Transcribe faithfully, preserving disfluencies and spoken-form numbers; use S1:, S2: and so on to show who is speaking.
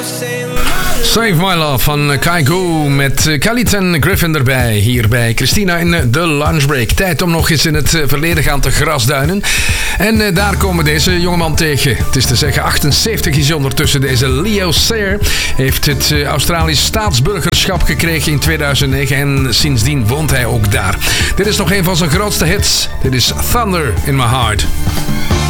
S1: Save My Love van Kygo met Khalid en Griffin erbij. Hier bij Christina in de lunchbreak. Tijd om nog eens in het verleden gaan te grasduinen. En daar komen we deze jongeman tegen. Het is te zeggen, achtenzeventig is ondertussen. Deze Leo Sayer heeft het Australisch staatsburgerschap gekregen in tweeduizend negen. En sindsdien woont hij ook daar. Dit is nog een van zijn grootste hits. Dit is Thunder in My Heart.